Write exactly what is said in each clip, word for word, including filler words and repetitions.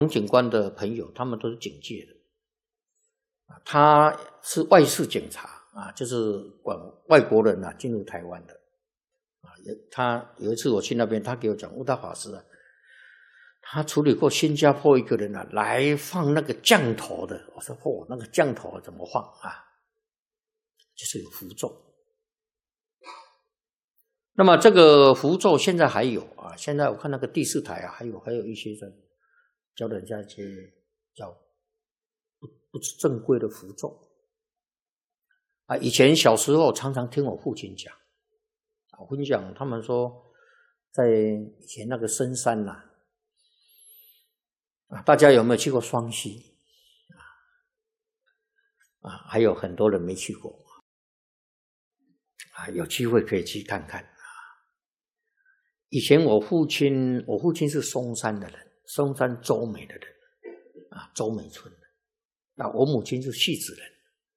洪警官的朋友，他们都是警界的，他是外事警察啊，就是管外国人啊进入台湾的啊。他有一次我去那边，他给我讲，悟道法师啊，他处理过新加坡一个人啊，来放那个降头的。我说哦，那个降头怎么放啊？就是有符咒。那么这个符咒现在还有啊，现在我看那个第四台啊，还有还有一些人教人家一些叫不不是正规的符咒啊。以前小时候常常听我父亲讲啊，我跟你讲，他们说在以前那个深山呐、啊，啊，大家有没有去过双溪啊？啊，还有很多人没去过啊，有机会可以去看看。以前我父亲，我父亲是松山的人，松山周美的人啊，周美村的。那我母亲是戏子人。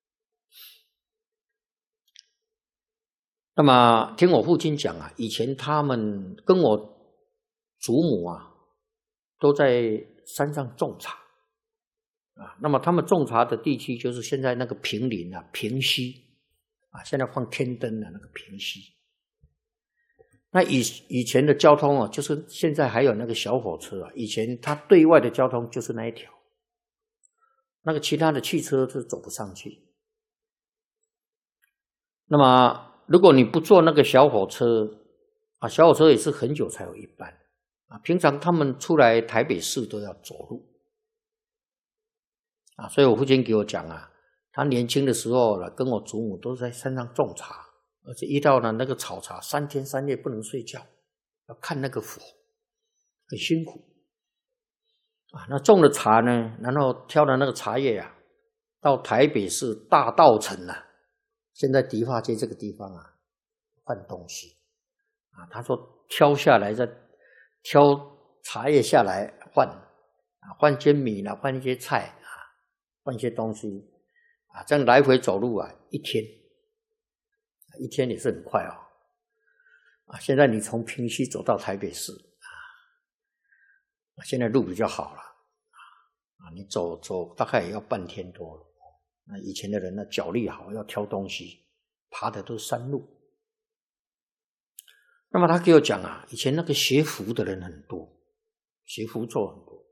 那么听我父亲讲啊，以前他们跟我祖母啊，都在山上种茶啊。那么他们种茶的地区就是现在那个平林啊，平溪啊，现在放天灯的那个平溪。那以以前的交通啊，就是现在还有那个小火车啊，以前它对外的交通就是那一条，那个其他的汽车是走不上去。那么如果你不坐那个小火车啊，小火车也是很久才有一班啊，平常他们出来台北市都要走路啊，所以我父亲给我讲啊，他年轻的时候呢，跟我祖母都在山上种茶。而且一到了那个草茶，三天三夜不能睡觉，要看那个火，很辛苦啊。那种了茶呢，然后挑的那个茶叶啊，到台北市大稻埕啊，现在迪化街这个地方啊，换东西啊。他说挑下来再挑茶叶下来换啊，换些米啦，换一些菜啊，换一些东西啊，这样来回走路啊，一天。一天也是很快哦，啊！现在你从平溪走到台北市啊，现在路比较好了啊，你走走大概也要半天多了。那以前的人呢，脚力好，要挑东西，爬的都是山路。那么他给我讲啊，以前那个学符的人很多，学符咒很多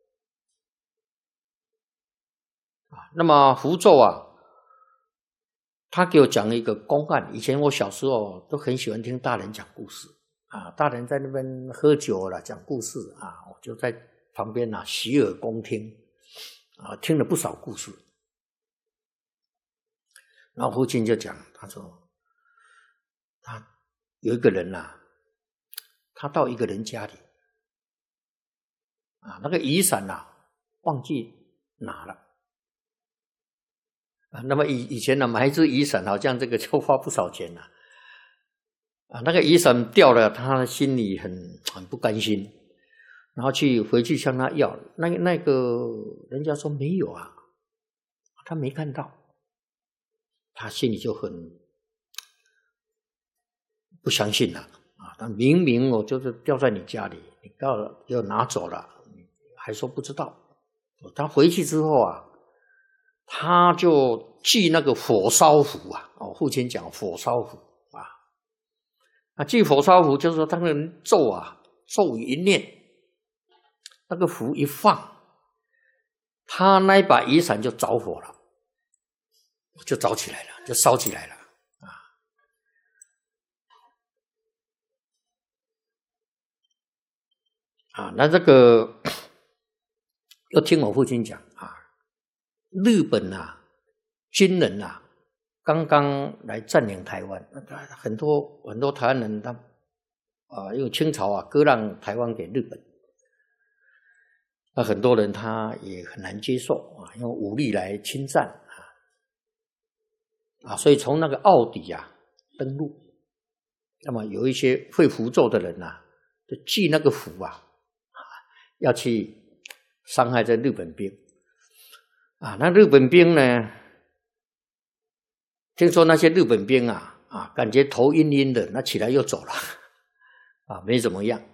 啊。那么符咒啊。他给我讲了一个公案，以前我小时候都很喜欢听大人讲故事啊，大人在那边喝酒了讲故事啊，我就在旁边啊洗耳恭听啊，听了不少故事。然后父亲就讲，他说他有一个人啊，他到一个人家里啊，那个雨伞啊忘记拿了。啊，那么以以前呢，买一只雨伞，好像这个就花不少钱了。啊，那个雨伞掉了，他心里很很不甘心，然后去回去向他要，那那个人家说没有啊，他没看到，他心里就很不相信了啊。他明明我就是掉在你家里，你到了又拿走了，还说不知道。他回去之后啊。他就祭那个火烧符啊，哦，父亲讲火烧符啊，那祭火烧符就是说，他那个人咒啊，咒语一念，那个符一放，他那一把雨伞就着火了，就着起来了，就烧起来了啊啊！那这个又听我父亲讲啊。日本啊，军人啊，刚刚来占领台湾，很多很多台湾人他啊，因为清朝啊割让台湾给日本，那很多人他也很难接受啊，用武力来侵占啊，啊，所以从那个澳底啊登陆，那么有一些会符咒的人啊，就祭那个符啊，要去伤害这日本兵。啊，那日本兵呢？听说那些日本兵啊，啊，感觉头晕晕的，那起来又走了，啊，没怎么样。